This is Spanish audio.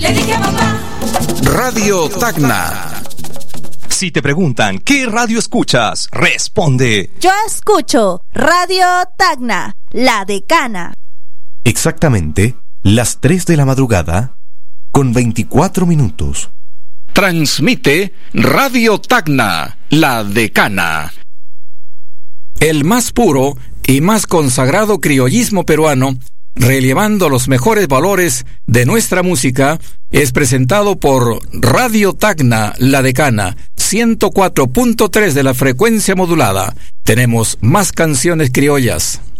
le dije a papá. Radio Tacna. Si te preguntan ¿qué radio escuchas? Responde: yo escucho Radio Tacna, la decana. Exactamente las 3 de la madrugada con 24 minutos. Transmite Radio Tacna, la decana. El más puro y más consagrado criollismo peruano, relevando los mejores valores de nuestra música, es presentado por Radio Tacna, la decana, 104.3 de la frecuencia modulada. Tenemos más canciones criollas.